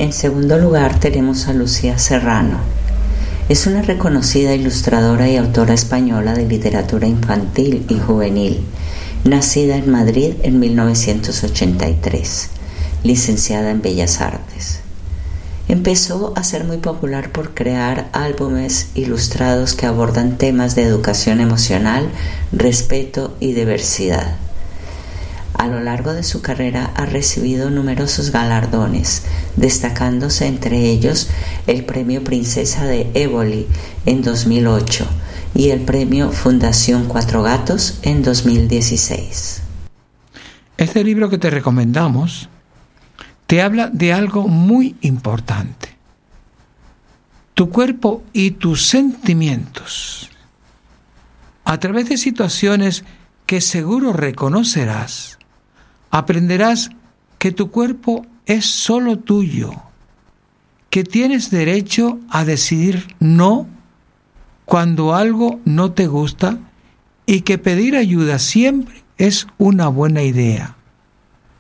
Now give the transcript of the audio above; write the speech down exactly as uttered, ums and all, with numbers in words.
En segundo lugar tenemos a Lucía Serrano. Es una reconocida ilustradora y autora española de literatura infantil y juvenil, nacida en Madrid en mil novecientos ochenta y tres, licenciada en Bellas Artes. Empezó a ser muy popular por crear álbumes ilustrados que abordan temas de educación emocional, respeto y diversidad. A lo largo de su carrera ha recibido numerosos galardones, destacándose entre ellos el Premio Princesa de Éboli en dos mil ocho y el Premio Fundación Cuatro Gatos en dos mil dieciséis. Este libro que te recomendamos te habla de algo muy importante: tu cuerpo y tus sentimientos. A través de situaciones que seguro reconocerás, aprenderás que tu cuerpo es solo tuyo, que tienes derecho a decidir no cuando algo no te gusta y que pedir ayuda siempre es una buena idea.